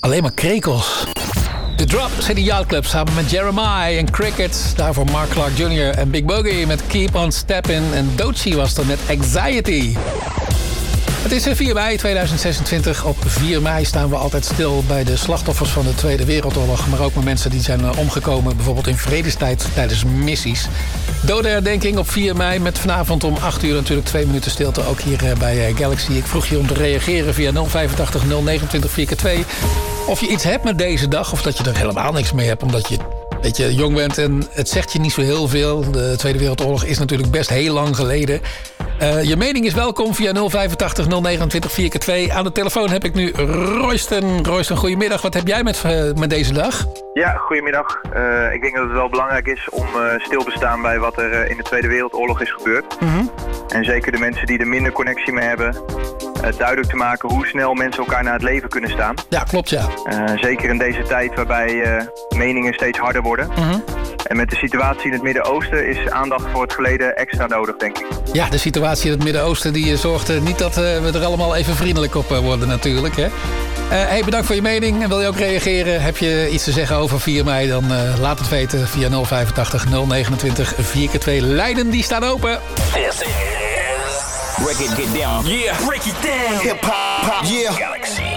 Alleen maar krekels. The Drop City Yacht Club samen met Jeremiah en Cricket. Daarvoor Mark Clark Jr. en Big Boogie met Keep On Steppin'. En Doechii was er met Anxiety. Het is 4 mei 2026. Op 4 mei staan we altijd stil bij de slachtoffers van de Tweede Wereldoorlog. Maar ook met mensen die zijn omgekomen, bijvoorbeeld in vredestijd tijdens missies. Dodenherdenking op 4 mei met vanavond om 8 uur natuurlijk 2 minuten stilte. Ook hier bij Galaxy. Ik vroeg je om te reageren via 085 029 4x2. Of je iets hebt met deze dag of dat je er helemaal niks mee hebt omdat je een beetje jong bent en het zegt je niet zo heel veel. De Tweede Wereldoorlog is natuurlijk best heel lang geleden. Je mening is welkom via 085 029 4x2. Aan de telefoon heb ik nu Royston. Royston, goedemiddag. Wat heb jij met deze dag? Ja, goedemiddag. Ik denk dat het wel belangrijk is om stil te staan bij wat er in de Tweede Wereldoorlog is gebeurd. Mm-hmm. En zeker de mensen die er minder connectie mee hebben, duidelijk te maken hoe snel mensen elkaar naar het leven kunnen staan. Ja, klopt, ja. Zeker in deze tijd waarbij meningen steeds harder worden. Mm-hmm. En met de situatie in het Midden-Oosten is aandacht voor het verleden extra nodig, denk ik. Ja, de situatie in het Midden-Oosten die zorgt niet dat we er allemaal even vriendelijk op worden natuurlijk, hè. Hey, bedankt voor je mening. En wil je ook reageren? Heb je iets te zeggen over 4 mei? Dan laat het weten via 085 029 4x2. Lijnen die staan open. This is Break It Get Down. Yeah, break it down. Hip hop, yeah. Galaxy.